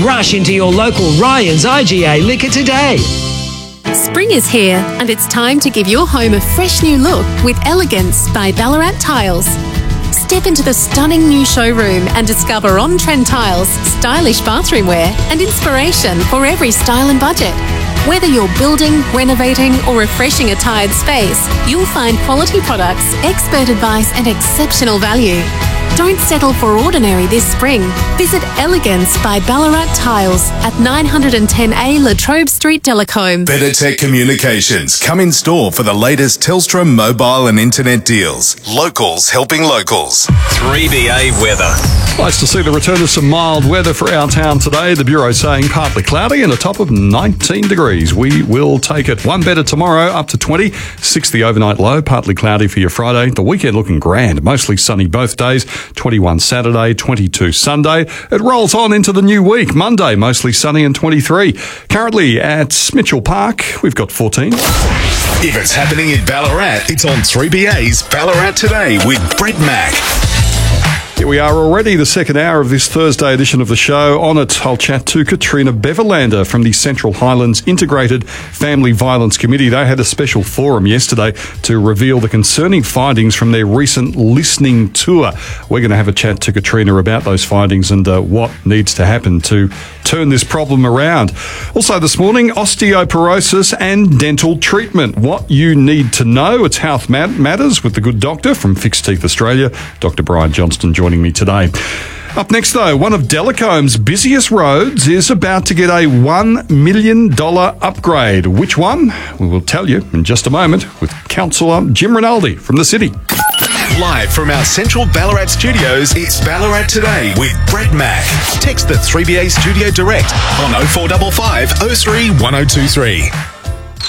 Rush into your local Ryan's IGA liquor today. Spring is here and it's time to give your home a fresh new look with Elegance by Ballarat Tiles. Step into the stunning new showroom and discover on-trend tiles, stylish bathroom wear and inspiration for every style and budget. Whether you're building, renovating or refreshing a tired space, you'll find quality products, expert advice and exceptional value. Don't settle for ordinary this spring. Visit Elegance by Ballarat Tiles at 910A La Trobe Street, Delacombe. Better Tech Communications. Come in store for the latest Telstra mobile and internet deals. Locals helping locals. 3BA weather. Nice to see the return of some mild weather for our town today. The Bureau saying partly cloudy and a top of 19 degrees. We will take it. One better tomorrow, up to 20. 6 the overnight low, partly cloudy for your Friday. The weekend looking grand, mostly sunny both days. 21 Saturday, 22 Sunday. It rolls on into the new week. Monday, mostly sunny and 23. Currently at Mitchell Park, we've got 14. If it's happening in Ballarat, it's on 3BA's Ballarat Today with Brett Mack. Here we are already, the second hour of this Thursday edition of the show. On it, I'll chat to Katrina Beverlander from the Central Highlands Integrated Family Violence Committee. They had a special forum yesterday to reveal the concerning findings from their recent listening tour. We're going to have a chat to Katrina about those findings and what needs to happen to turn this problem around. Also this morning, osteoporosis and dental treatment. What you need to know. It's Health Matters with the good doctor from Fixed Teeth Australia, Dr. Brian Johnston, joining me today. Up next, though, one of Delacombe's busiest roads is about to get a $1 million upgrade. Which one? We will tell you in just a moment with Councillor Jim Rinaldi from the city. Live from our central Ballarat studios, it's Ballarat Today with Brett Mack. Text the 3BA Studio Direct on 0455 03 1023.